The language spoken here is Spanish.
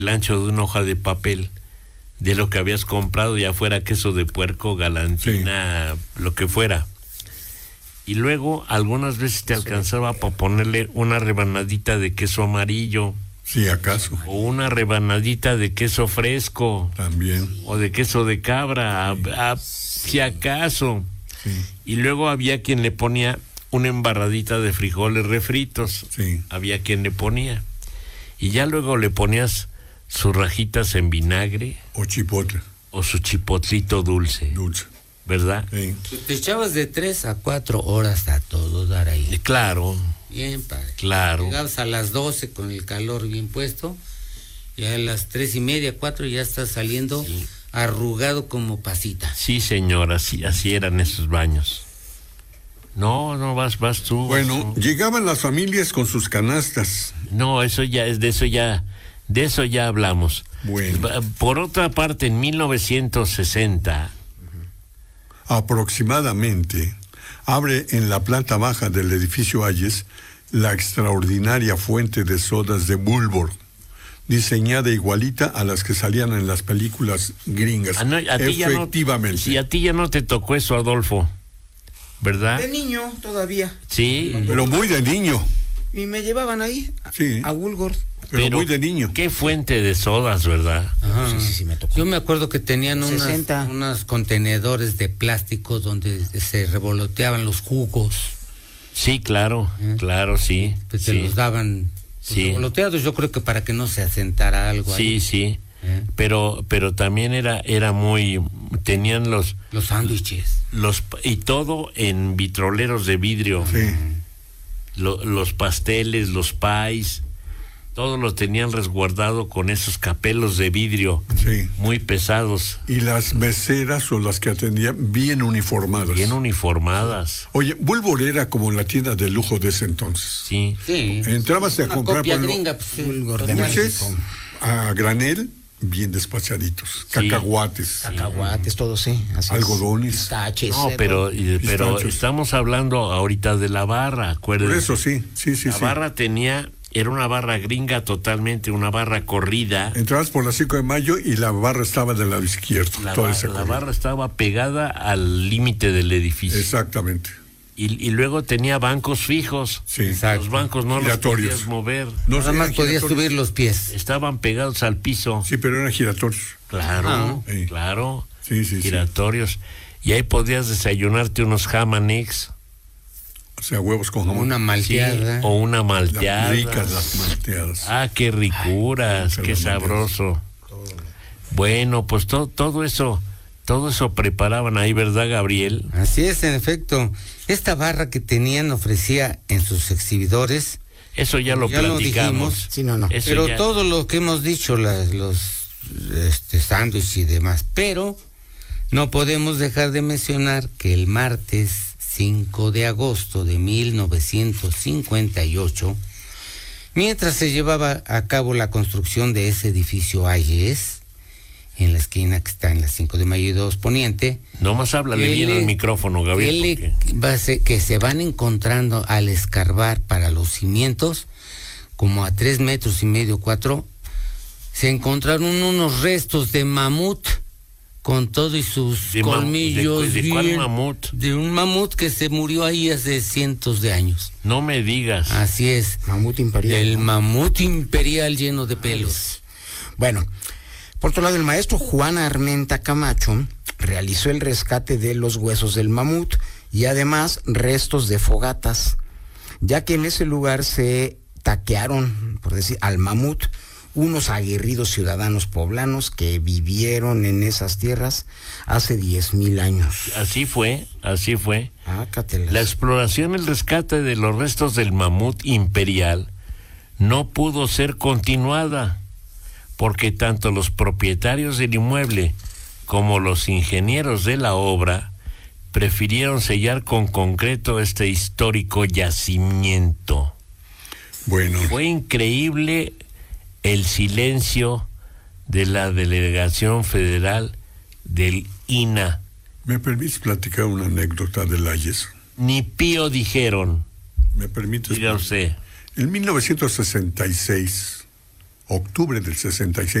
el ancho de una hoja de papel de lo que habías comprado, ya fuera queso de puerco, galantina, lo que fuera. Y luego algunas veces te alcanzaba para ponerle una rebanadita de queso amarillo. Sí, acaso. O una rebanadita de queso fresco. También. O de queso de cabra, si acaso. Sí. Y luego había quien le ponía una embarradita de frijoles refritos. Sí. Había quien le ponía. Y ya luego le ponías sus rajitas en vinagre. O chipotle. O su chipotlito dulce. ¿Verdad? Sí. Te echabas de 3 a 4 horas a todo dar ahí. Claro. Bien, padre. Claro. Llegabas a las 12 con el calor bien puesto, y a las 3:30, 4 ya estás saliendo arrugado como pasita. Sí, señora, así eran esos baños. No, vas tú. Bueno, llegaban las familias con sus canastas. No, de eso ya hablamos. Bueno. Por otra parte, en 1960... aproximadamente, abre en la planta baja del edificio Hayes la extraordinaria fuente de sodas de Bulborg, diseñada igualita a las que salían en las películas gringas. Efectivamente. A ti ya no te tocó eso, Adolfo, ¿verdad? De niño todavía. Sí. Pero muy de niño. Y me llevaban ahí a Woolworth. Pero muy de niño. Qué fuente de sodas, ¿verdad? Ajá. Sí, me tocó. Yo me acuerdo que tenían unos contenedores de plástico donde se revoloteaban los jugos. Sí, claro, sí. Pues te los daban revoloteados, yo creo que para que no se asentara algo ahí. Sí. Pero también era muy... tenían los sándwiches. Y todo en vitroleros de vidrio. Sí. Los pasteles, los pies... todo lo tenían resguardado con esos capelos de vidrio muy pesados. Y las meseras o las que atendían bien uniformadas. Bien uniformadas. Oye, Bulborg era como la tienda de lujo de ese entonces. Sí. Entrabas a comprar copia gringa, Bulborg de dulces México. a granel, bien despachaditos. Cacahuates. Cacahuates, todo sí. Así algodones. Pistaches. No, pero estamos hablando ahorita de la barra, acuérdense. Por eso sí. La barra era una barra gringa totalmente, una barra corrida. Entrabas por la 5 de Mayo y la barra estaba del lado izquierdo. La barra estaba pegada al límite del edificio. Exactamente. Y luego tenía bancos fijos. Sí. Los bancos no los podías mover. Nada más podías subir los pies. Estaban pegados al piso. Sí, pero eran giratorios. Claro, claro. Sí. Giratorios. Y ahí podías desayunarte unos ham and eggs. O sea, huevos con jamón. Una malteada. Sí, o una malteada. Ricas las malteadas. Qué ricuras, qué sabroso. Bueno, pues todo eso preparaban ahí, ¿verdad, Gabriel? Así es, en efecto. Esta barra que tenían ofrecía en sus exhibidores. Eso ya lo platicamos. Sí, no. Pero todo lo que hemos dicho, los sándwiches y demás. Pero no podemos dejar de mencionar que el martes 5 de agosto de 1958, mientras se llevaba a cabo la construcción de ese edificio Hayes, en la esquina que está en la 5 de Mayo y 2 Poniente. Nomás háblale bien al micrófono, Gabriel. Que se van encontrando al escarbar para los cimientos, como a 3 metros y medio, 4, se encontraron unos restos de mamut, con todo y sus colmillos. ¿De cuál mamut? De un mamut que se murió ahí hace cientos de años. No me digas. Así es. Mamut imperial. El mamut imperial lleno de pelos. Bueno, por otro lado, el maestro Juan Armenta Camacho realizó el rescate de los huesos del mamut y además restos de fogatas, ya que en ese lugar se taquearon, por decir, al mamut unos aguerridos ciudadanos poblanos que vivieron en esas tierras hace 10,000 años. Así fue. Cátelas. La exploración y el rescate de los restos del mamut imperial no pudo ser continuada, porque tanto los propietarios del inmueble como los ingenieros de la obra prefirieron sellar con concreto este histórico yacimiento. Bueno. Fue increíble el silencio de la Delegación Federal del INAH. ¿Me permites platicar una anécdota del Hayes? Ni pío dijeron. ¿Me permites? Diga usted. En 1966, octubre del 66,